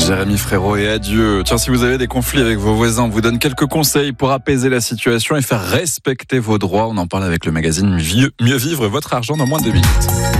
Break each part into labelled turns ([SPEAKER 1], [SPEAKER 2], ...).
[SPEAKER 1] Jérémy Frérot et adieu. Tiens, si vous avez des conflits avec vos voisins, on vous donne quelques conseils pour apaiser la situation et faire respecter vos droits. On en parle avec le magazine Mieux vivre votre argent dans moins de 2 minutes.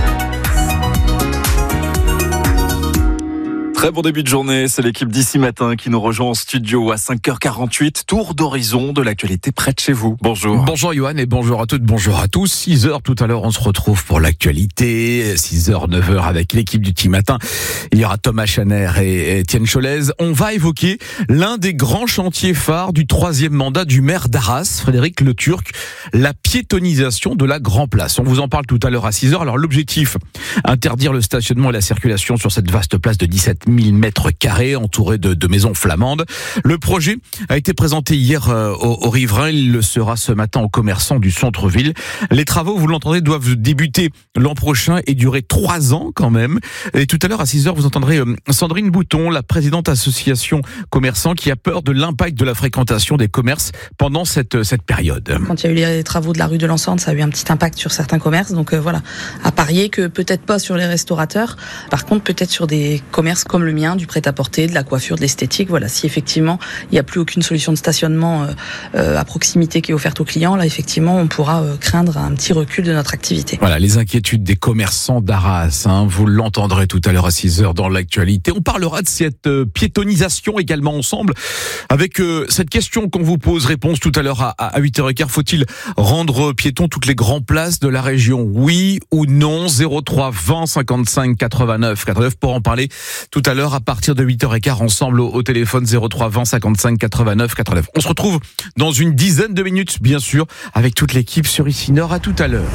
[SPEAKER 1] Très bon début de journée, c'est l'équipe d'ici matin qui nous rejoint en studio à 5h48. Tour d'horizon de l'actualité près de chez vous. Bonjour.
[SPEAKER 2] Bonjour Johan et bonjour à toutes, bonjour à tous. 6h tout à l'heure, on se retrouve pour l'actualité. 6h, 9h avec l'équipe du Petit Matin. Il y aura Thomas Chaner et Étienne Cholez. On va évoquer l'un des grands chantiers phares du 3e mandat du maire d'Arras, Frédéric Le Turc, la piétonisation de la Grand Place. On vous en parle tout à l'heure à 6h. Alors l'objectif, interdire le stationnement et la circulation sur cette vaste place de 17 000 mètres carrés entourée de maisons flamandes. Le projet a été présenté hier aux riverains. Il le sera ce matin aux commerçants du centre-ville. Les travaux, vous l'entendrez, doivent débuter l'an prochain et durer 3 ans quand même. Et tout à l'heure à 6h, vous entendrez Sandrine Bouton, la présidente association commerçants, qui a peur de l'impact de la fréquentation des commerces pendant cette période.
[SPEAKER 3] Quand il y a eu les travaux de la rue de l'Ensemble, ça a eu un petit impact sur certains commerces. Donc voilà, à parier que peut-être pas sur les restaurateurs. Par contre, peut-être sur des commerces comme le mien, du prêt-à-porter, de la coiffure, de l'esthétique. Voilà, si effectivement il n'y a plus aucune solution de stationnement à proximité qui est offerte aux clients, là effectivement on pourra craindre un petit recul de notre activité.
[SPEAKER 2] Voilà, les inquiétudes des commerçants d'Arras, vous l'entendrez tout à l'heure à 6h dans l'actualité. On parlera de cette piétonisation également ensemble avec cette question qu'on vous pose, réponse tout à l'heure à 8h15. Faut-il rendre piétons toutes les grandes places de la région? Oui ou non? 03 20 55 89 89 pour en parler tout à l'heure à partir de 8h15 ensemble au téléphone 03 20 55 89 89. On se retrouve dans une dizaine de minutes, bien sûr, avec toute l'équipe sur Ici Nord. À tout à l'heure.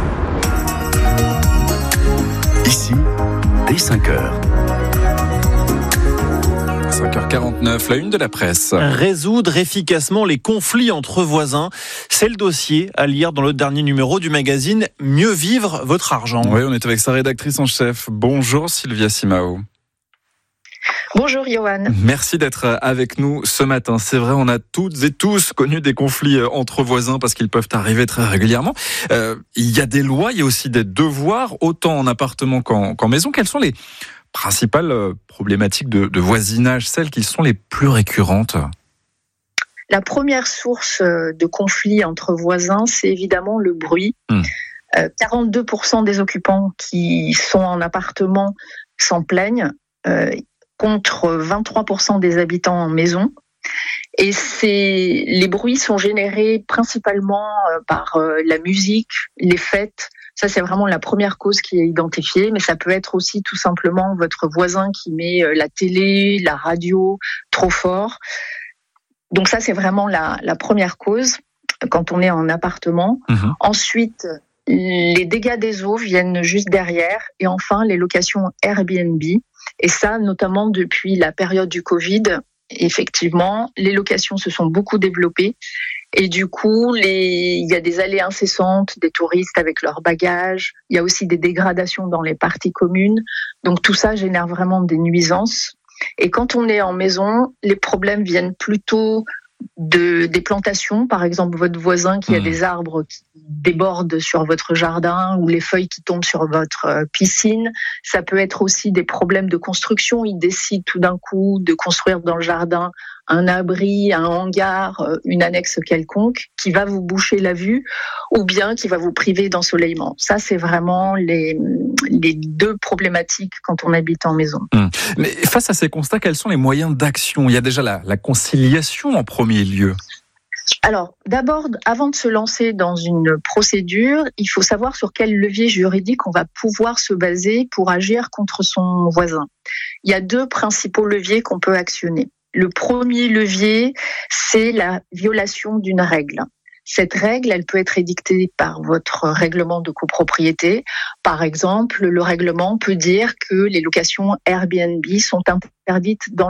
[SPEAKER 4] Ici, dès 5h.
[SPEAKER 1] 5h49, la une de la presse.
[SPEAKER 5] Résoudre efficacement les conflits entre voisins, c'est le dossier à lire dans le dernier numéro du magazine Mieux vivre votre argent.
[SPEAKER 1] Oui, on est avec sa rédactrice en chef. Bonjour Sylvia Simao.
[SPEAKER 6] Bonjour Johan.
[SPEAKER 1] Merci d'être avec nous ce matin. C'est vrai, on a toutes et tous connu des conflits entre voisins parce qu'ils peuvent arriver très régulièrement. Il y a des lois, il y a aussi des devoirs, autant en appartement qu'en maison. Quelles sont les principales problématiques de voisinage, celles qui sont les plus récurrentes?
[SPEAKER 6] La première source de conflit entre voisins, c'est évidemment le bruit. 42% des occupants qui sont en appartement s'en plaignent, contre 23% des habitants en maison. Et les bruits sont générés principalement par la musique, les fêtes. Ça, c'est vraiment la première cause qui est identifiée, mais ça peut être aussi tout simplement votre voisin qui met la télé, la radio trop fort. Donc ça, c'est vraiment la première cause quand on est en appartement. Ensuite, les dégâts des eaux viennent juste derrière. Et enfin, les locations Airbnb. Et ça, notamment depuis la période du Covid, effectivement, les locations se sont beaucoup développées. Et du coup, il y a des allées incessantes des touristes avec leurs bagages. Il y a aussi des dégradations dans les parties communes. Donc tout ça génère vraiment des nuisances. Et quand on est en maison, les problèmes viennent plutôt des plantations. Par exemple, votre voisin qui a des arbres qui débordent sur votre jardin ou les feuilles qui tombent sur votre piscine. Ça peut être aussi des problèmes de construction. Il décide tout d'un coup de construire dans le jardin un abri, un hangar, une annexe quelconque qui va vous boucher la vue ou bien qui va vous priver d'ensoleillement. Ça, c'est vraiment les deux problématiques quand on habite en maison.
[SPEAKER 1] Mais face à ces constats, quels sont les moyens d'action? Il y a déjà la conciliation en premier lieu.
[SPEAKER 6] Alors, d'abord, avant de se lancer dans une procédure, il faut savoir sur quel levier juridique on va pouvoir se baser pour agir contre son voisin. Il y a 2 principaux leviers qu'on peut actionner. Le premier levier, c'est la violation d'une règle. Cette règle, elle peut être édictée par votre règlement de copropriété. Par exemple, le règlement peut dire que les locations Airbnb sont interdites dans